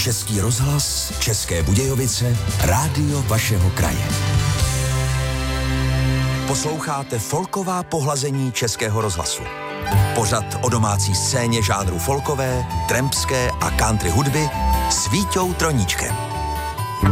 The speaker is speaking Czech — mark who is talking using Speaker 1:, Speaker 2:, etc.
Speaker 1: Český rozhlas, České Budějovice, rádio vašeho kraje. Posloucháte folková pohlazení Českého rozhlasu. Pořad o domácí scéně žánru folkové, trampské a country hudby s Víťou Troníčkem.